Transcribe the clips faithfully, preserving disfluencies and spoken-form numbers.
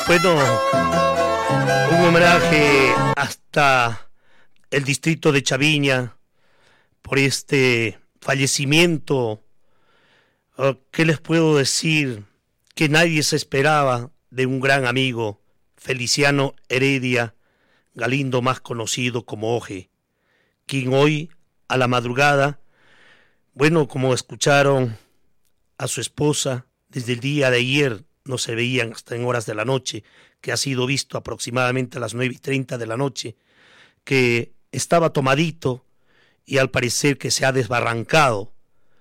Bueno, un homenaje hasta el distrito de Chaviña por este fallecimiento. ¿Qué les puedo decir? Que nadie se esperaba de un gran amigo, Feliciano Heredia Galindo, más conocido como Oje, quien hoy a la madrugada, bueno, como escucharon a su esposa, desde el día de ayer no se veían hasta en horas de la noche, que ha sido visto aproximadamente a las nueve y treinta de la noche, que estaba tomadito y al parecer que se ha desbarrancado.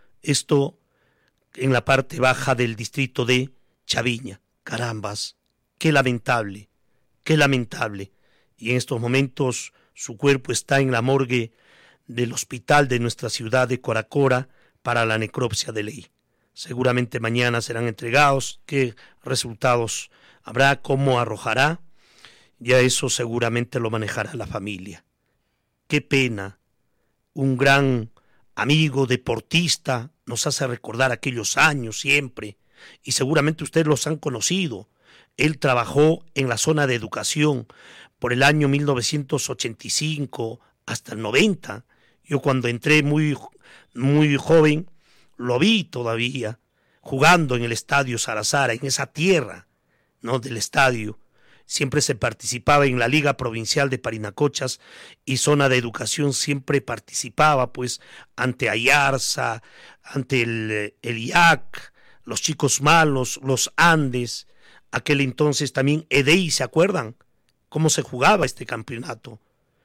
Esto en la parte baja del distrito de Chaviña. Carambas, qué lamentable, qué lamentable. Y en estos momentos su cuerpo está en la morgue del hospital de nuestra ciudad de Coracora para la necropsia de ley. Seguramente mañana serán entregados. ¿Qué resultados habrá? ¿Cómo arrojará? Ya eso seguramente lo manejará la familia. Qué pena. Un gran amigo, deportista, nos hace recordar aquellos años siempre. Y seguramente ustedes los han conocido. Él trabajó en la zona de educación por el año mil novecientos ochenta y cinco hasta el noventa. Yo cuando entré muy, muy joven, lo vi todavía jugando en el estadio Sarazara, en esa tierra, ¿no?, del estadio. Siempre se participaba en la Liga Provincial de Parinacochas y zona de educación siempre participaba, pues, ante Ayarza, ante el, el I A C, los Chicos Malos, los Andes, aquel entonces también E D I, ¿se acuerdan? ¿Cómo se jugaba este campeonato?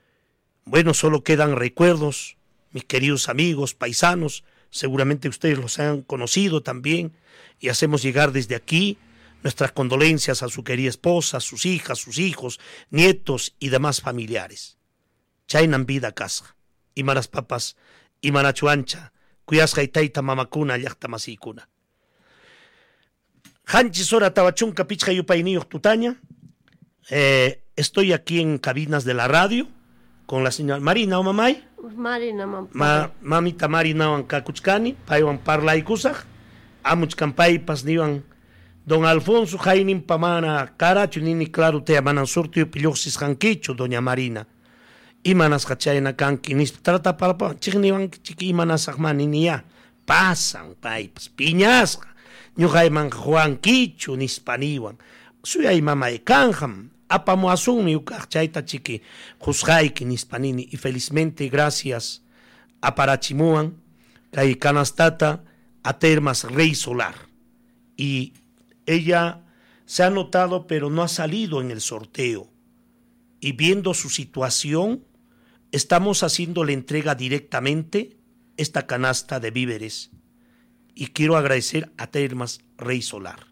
Bueno, solo quedan recuerdos, mis queridos amigos, paisanos, seguramente ustedes los han conocido también, y hacemos llegar desde aquí nuestras condolencias a su querida esposa, a sus hijas, sus hijos, nietos y demás familiares. Chaynan vida casa, imanas papas, imanachuancha, cuyasja itaita mamakuna, llakta masikuna. Hanchis hora tabachunca pichja yupainiyuq tutaña. Eh, estoy aquí en cabinas de la radio con la señora Marina o mamay. Marina, mam. Ma, mamita Marina wan kakuchkani, paiwan parlaikusaj, amuchkan paipas niwan don Alfonso Jainin pamana caracho nini claro te manan surtió pilloxis janquicho doña Marina. Imanas hachayna kanki nis trata para pa chigniwan chiqui imanas ahmani ni ya pasan paipas piñas ñuhayman juanquicho nispaniwan suyay mamay kanjam apamo asumi ukachayta chiqui juzgaiki nispanini. Y felizmente gracias a Parachimuan kay canastata a Termas Rey Solar, y ella se ha notado pero no ha salido en el sorteo, y viendo su situación estamos haciendo la entrega directamente esta canasta de víveres, y quiero agradecer a Termas Rey Solar.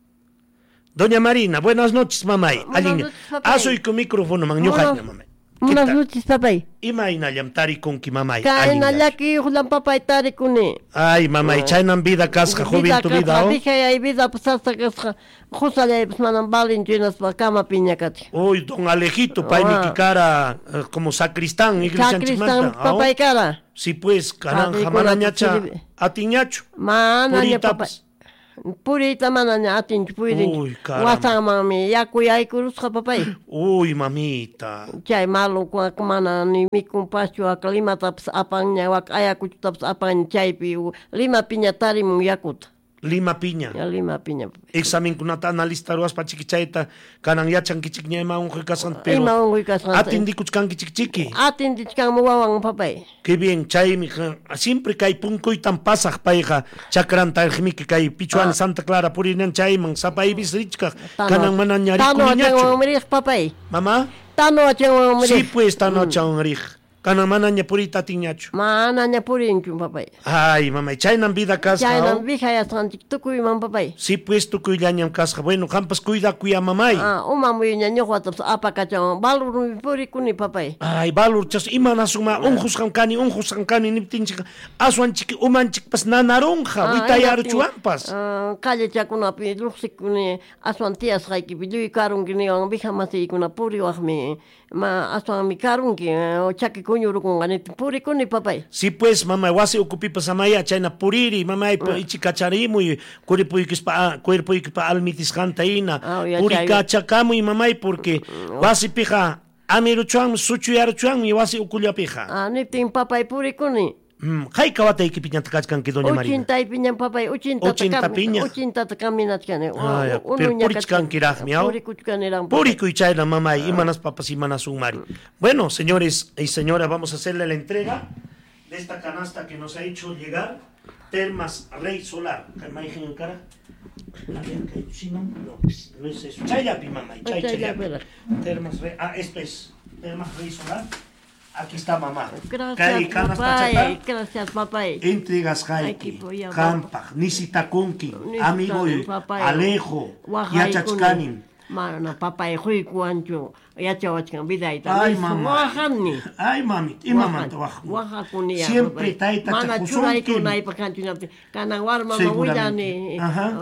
Doña Marina, buenas noches, mamá. Buenas noches, papá. Ah, soy con micrófono, man. Buenas, mamá. Buenas noches, papá. Ima inayam tari con ki mamá. Kain allaki hulan papá tari kuni. Ay, mamá, y chainan vida casca, joven tu vida. Dije ay vida pues hasta que jusale pues manan balin chinas pa cama piñacati. Uy, don Alejito, pai mi cara como sacristán, iglesia Sacristán, papá y cara. Sí, pues, canan jamanañacha atiñacho. Manaña papá. Purita manaña atin puidin. Uy, caramba. Wasa mami, ya kuyay kurusja papá. Uy, mamita. Chay malo kwa kumana ni mi kumpasyo ak lima taps apangnya wak ayakut taps apang chay piu lima piña tari mu yakut. Lima piña. Ya lima piña. Examen kunata analista ruas pa chiquichaita kanan yachan kichiknya ma un kasan pero. Ima un kasan. Atin dikuchkan kichiki. Atin dikuchkan mu wawang papay. Qué bien, chay mija. Siempre kay punko y tan pasaj paija chakranta jmiki kay pichuan Santa Clara purinen chay man sapay bisrichka kanan mananyari kuñacho. Tano mrich papay. Mamá? Tano chang mrich. Sí, pues tano chang rich. Kanan mananya purita tiñacho. Mananya purin chum papay. Ay, mamá, chay nan vida casa. Chay nan bija ya santik tukuy man papay. Sí, pues tukuy llañam casa. Bueno, jampas cuida cuya mamay. Ah, uma muy ñaño taps apakachang balur puri kuni papay. Ay, balur chas imana suma unjus kankani unjus kankani niptinchik aswan chiki umanchik pas nanaronja witayar chuampas. Ah, calle chakuna pi luxik kuni aswan tias haiki bilui karung kini ang bija masi kuna puri wahmi ma aswan mi karung ki chaki kuñurukungani purikuni papay. Sí, pues, mamá, wasi okupipas amaya, chayna puriri, mamá, ichi kacharimu, kuripuyikispa, kuripuyikispa almitiskantaina, purikachakamu y mamá, porque wasi pija, amiruchuan, suchuyaruchuan, y wasi ukulyapija. Ah, niptin papay purikuni. Hay kawata iki piñata kachkanki, doña Marina. Ochinta y piñan papay, ochinta. Ochinta piña. Ochinta caminatkane. Ah, pero purichkanki miau. Puriku y chayla, mamá, y manas papas y manas umari. Bueno, señores y señoras, vamos a hacerle la entrega de esta canasta que nos ha hecho llegar Termas Rey Solar. ¿Imagen en cara? A ver, ¿qué? Si no, no, no es eso. Chayapi, mamá, chay, chayapi. Termas Rey, ah, esto es Termas Rey Solar. Aquí está mamá. Gracias, papay. Gracias, papay. Entregas Jaiki, Campa, Nisitakunki, Amigo, Alejo, Yachachkanin. Mana, papay, Huicuancho, Yachawachkan, Vidaita. Ay, mamá. Ay, mami, y mamá, Oaxacunia. Siempre taita Mana, churaiku, naipa, canchuna, Cananguar, mamá, Huyani,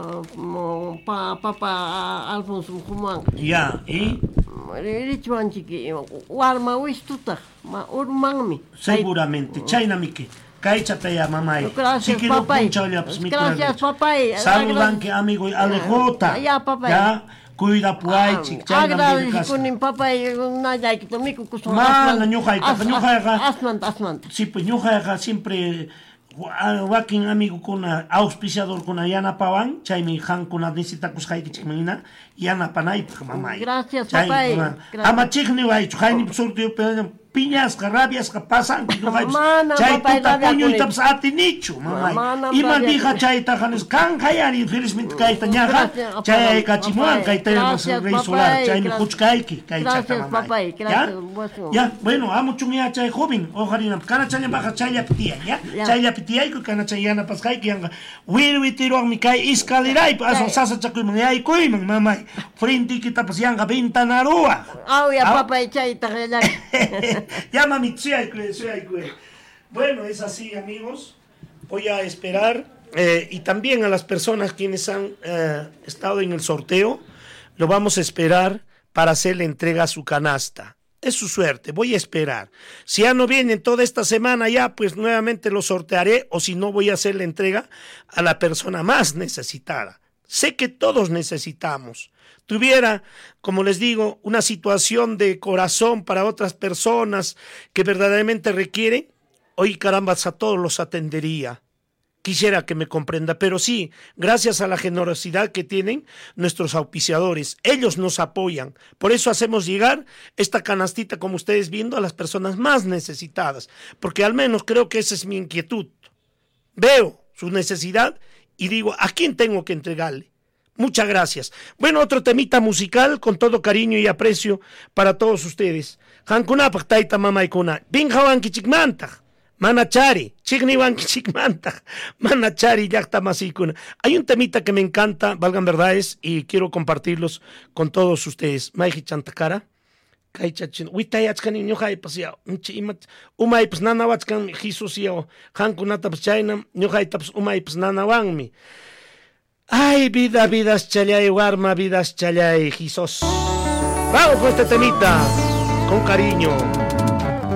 Papa Alfonso Juan. Ya, ¿y? Richuan chiqui, warma wistuta, ma urmangmi. Seguramente, China Miki. Kaichapea, mamá. Gracias, papay. Gracias, papay. Saludan que amigo Alejota. Ya, papay. Ya, cuida puaichi. Agradezco, papay, nada que tomico kusum. Mana, ñujaita, ñujaita. Asmant, asmant. Sí, pues ñujaita siempre. Wakin amigo kuna auspiciador kuna yana pawan chaymi han kuna necesita kusqayki chikmina yana panay mamay. Gracias, papay. Ama chikni way chayni surtiyo piñas rabias que pasan que no hay chay tuta puño y taps atinichu mamay ima diga chay tajanes kan hayani felizmente kay tañaja chay kachimuan kay tenemos rey solar chay ni kuchkayki kay chata mamay ya bueno amo chungia chay joven ojarina kana chay baja chay apitia ya chay apitia y kana chay yana paskay que anga wirwi tiro mi kay iskaliray paso sasa chakuy mangay kuy mamay frente que tapas yanga ventanarua au ya papay chay tajela. Ya mami, bueno, es así, amigos. Voy a esperar eh, y también a las personas quienes han eh, estado en el sorteo, lo vamos a esperar para hacer la entrega a su canasta. Es su suerte, voy a esperar. Si ya no vienen toda esta semana ya, pues nuevamente lo sortearé o si no voy a hacer la entrega a la persona más necesitada. Sé que todos necesitamos. Tuviera, como les digo, una situación de corazón para otras personas que verdaderamente requieren, hoy carambas a todos los atendería. Quisiera que me comprenda, pero sí, gracias a la generosidad que tienen nuestros auspiciadores, ellos nos apoyan. Por eso hacemos llegar esta canastita, como ustedes viendo, a las personas más necesitadas, porque al menos creo que esa es mi inquietud. Veo su necesidad y digo, ¿a quién tengo que entregarle? Muchas gracias. Bueno, otro temita musical con todo cariño y aprecio para todos ustedes. Hankunapak taita mamaykuna. Binhawanki chikmantaq. Manachari. Chigniwanki chikmantaq. Manachari llaqta masiykuna. Hay un temita que me encanta, valgan verdades, y quiero compartirlos con todos ustedes. Mayji chantakara. Kaychachin. Uitayachkani ñuqaypas ya. Umaypas nanawachkan Jesus ya. Hankunatapas chayna. Ñuqaytapas umaypas nanawanmi. Ay, vida, vidas chalay, warma, vidas chalay, Jesús. Vamos con este temita, con cariño.